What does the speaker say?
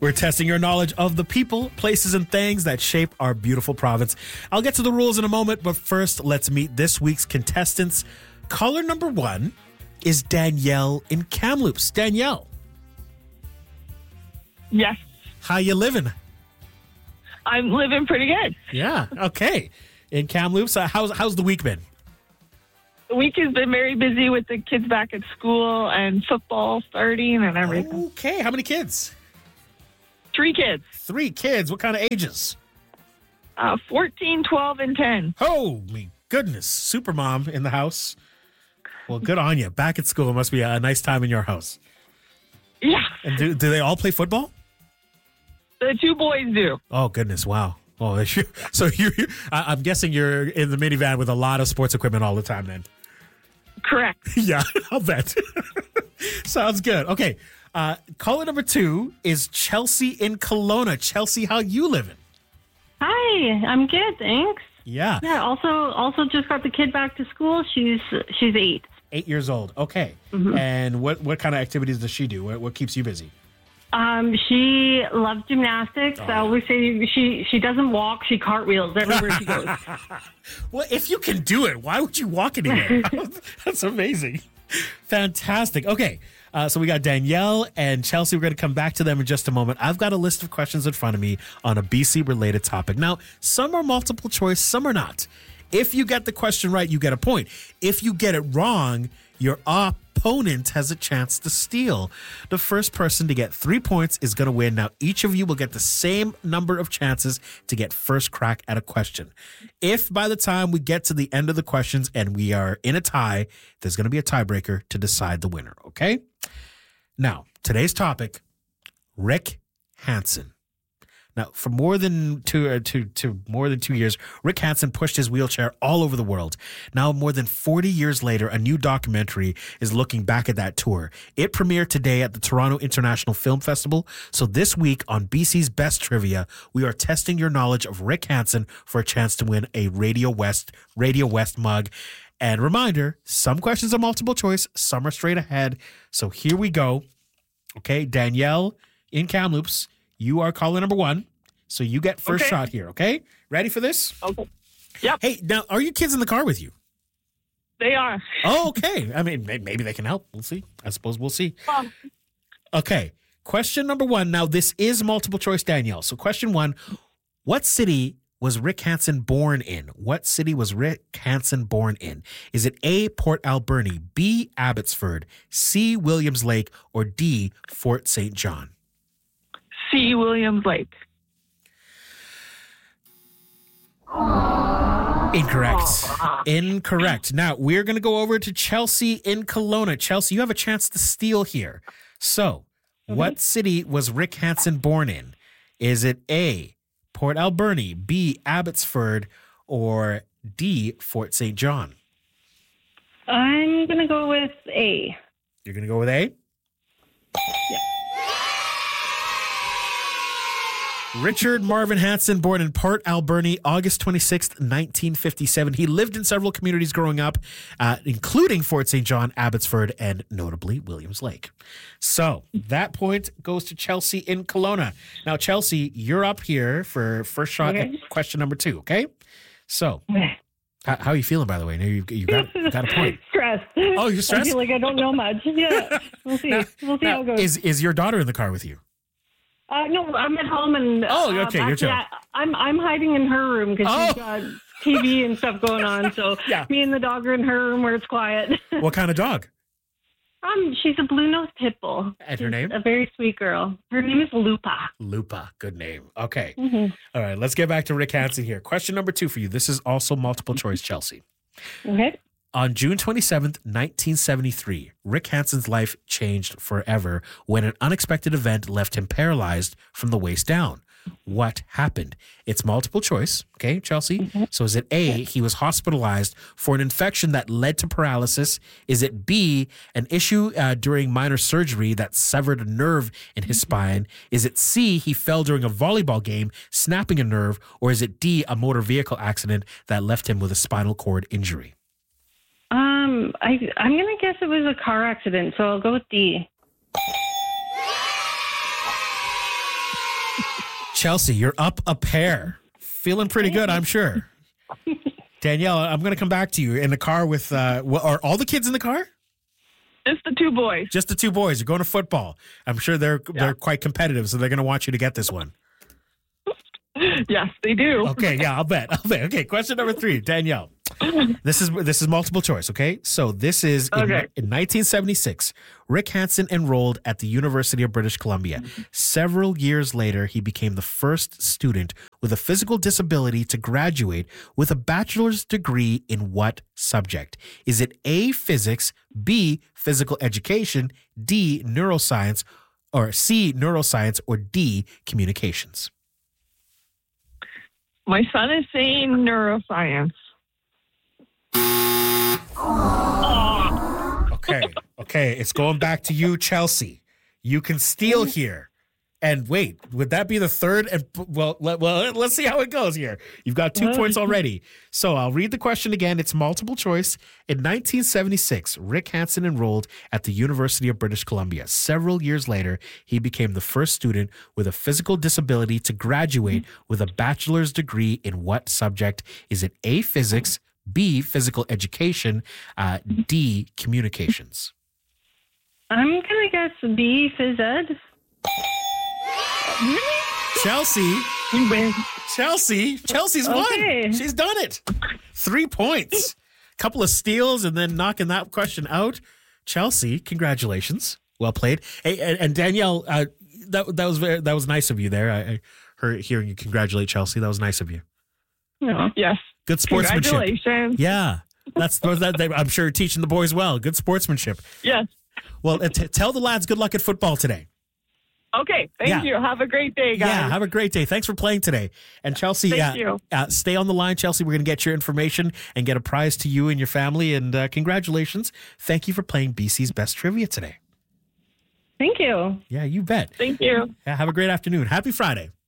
We're testing your knowledge of the people, places, and things that shape our beautiful province. I'll get to the rules in a moment, but first, let's meet this week's contestants. Caller number 1 is Danielle in Kamloops. Danielle. Yes. How you living? I'm living pretty good. Yeah, okay. In Kamloops, how's the week been? The week has been very busy with the kids back at school and football starting and everything. Okay, how many kids? 3 kids. 3 kids. What kind of ages? 14, 12, and 10. Holy goodness. Super mom in the house. Well, good on you. Back at school must be a nice time in your house. Yeah. And do they all play football? The 2 boys do. Oh, goodness. Wow. Oh, so I'm guessing you're in the minivan with a lot of sports equipment all the time then. Correct. Yeah, I'll bet. Sounds good. Okay. Caller number 2 is Chelsea in Kelowna. Chelsea, how you living? Hi, I'm good, thanks. Yeah. Yeah, also just got the kid back to school. She's 8. 8 years old. Okay. Mm-hmm. And what kind of activities does she do? What keeps you busy? She loves gymnastics. I always say she doesn't walk, she cartwheels everywhere she goes. Well, if you can do it, why would you walk anywhere? That's amazing. Fantastic. Okay. So we got Danielle and Chelsea. We're going to come back to them in just a moment. I've got a list of questions in front of me on a BC-related topic. Now, some are multiple choice, some are not. If you get the question right, you get a point. If you get it wrong, your opponent has a chance to steal. The first person to get 3 points is going to win. Now, each of you will get the same number of chances to get first crack at a question. If by the time we get to the end of the questions and we are in a tie, there's going to be a tiebreaker to decide the winner, okay? Now, today's topic, Rick Hansen. Now, for more than 2 years, Rick Hansen pushed his wheelchair all over the world. Now, more than 40 years later, a new documentary is looking back at that tour. It premiered today at the Toronto International Film Festival. So this week on BC's Best Trivia, we are testing your knowledge of Rick Hansen for a chance to win a Radio West mug. And reminder, some questions are multiple choice, some are straight ahead. So here we go. Okay, Danielle in Kamloops, you are caller number 1. So you get first shot here, okay? Ready for this? Okay. Yep. Hey, now, are your kids in the car with you? They are. Oh, okay. I mean, maybe they can help. We'll see. I suppose we'll see. Okay. Question number 1. Now, this is multiple choice, Danielle. So question 1, what city was Rick Hansen born in? What city was Rick Hansen born in? Is it A, Port Alberni, B, Abbotsford, C, Williams Lake, or D, Fort St. John? C, Williams Lake. Incorrect. Now, we're going to go over to Chelsea in Kelowna. Chelsea, you have a chance to steal here. So, what city was Rick Hansen born in? Is it A, Port Alberni, B, Abbotsford, or D, Fort St. John? I'm going to go with A. You're going to go with A? Yeah. Richard Marvin Hansen, born in Port Alberni, August 26th, 1957. He lived in several communities growing up, including Fort St. John, Abbotsford, and notably Williams Lake. So that point goes to Chelsea in Kelowna. Now, Chelsea, you're up here for first shot at question number 2, okay? So, how are you feeling, by the way? You got a point. Stressed. Oh, you're stressed? I feel like I don't know much. Yeah, we'll see. We'll see how it goes. Is your daughter in the car with you? No, I'm at home and okay, you're chilling. I'm hiding in her room because she's got TV and stuff going on. So me and the dog are in her room where it's quiet. What kind of dog? She's a blue-nosed pit bull. And her name? A very sweet girl. Her name is Lupa. Lupa, good name. Okay. Mm-hmm. All right, let's get back to Rick Hansen here. Question number 2 for you. This is also multiple choice, Chelsea. Okay. On June 27th, 1973, Rick Hansen's life changed forever when an unexpected event left him paralyzed from the waist down. What happened? It's multiple choice, okay, Chelsea? Mm-hmm. So is it A, he was hospitalized for an infection that led to paralysis? Is it B, an issue during minor surgery that severed a nerve in his spine? Is it C, he fell during a volleyball game, snapping a nerve? Or is it D, a motor vehicle accident that left him with a spinal cord injury? I'm going to guess it was a car accident, so I'll go with D. Chelsea, you're up a pair. Feeling pretty good, I'm sure. Danielle, I'm going to come back to you in the car with, are all the kids in the car? Just the two boys. Just the two boys. You're going to football. I'm sure they're quite competitive, so they're going to want you to get this one. Yes, they do. Okay, yeah, I'll bet. Okay, question number 3, Danielle. This is multiple choice, okay? So this is in 1976. Rick Hansen enrolled at the University of British Columbia. Several years later, he became the first student with a physical disability to graduate with a bachelor's degree in what subject? Is it A, physics, B, physical education, D, neuroscience, or C, neuroscience, or D, communications? My son is saying neuroscience. Okay, it's going back to you, Chelsea. You can steal here. And wait, would that be the third? And let's see how it goes here. You've got 2 points already. So I'll read the question again. It's multiple choice. In 1976, Rick Hansen enrolled at the University of British Columbia. Several years later, he became the first student with a physical disability to graduate with a bachelor's degree in what subject? Is it A, physics, B, physical education, D, communications? I'm going to guess B, phys ed. Chelsea. You win. Chelsea's won. She's done it. 3 points. Couple of steals and then knocking that question out. Chelsea, well played. Hey, and Danielle, that was nice of you there. I heard hearing you congratulate Chelsea. That was nice of you. Oh, yes. Good sportsmanship. Congratulations. Yeah. I'm sure teaching the boys well. Good sportsmanship. Yes. Well, tell the lads good luck at football today. Okay. Thank you. Have a great day, guys. Yeah, have a great day. Thanks for playing today. And Chelsea, Thank you. Stay on the line, Chelsea. We're going to get your information and get a prize to you and your family. And congratulations. Thank you for playing BC's Best Trivia today. Thank you. Yeah, you bet. Thank you. Yeah, have a great afternoon. Happy Friday.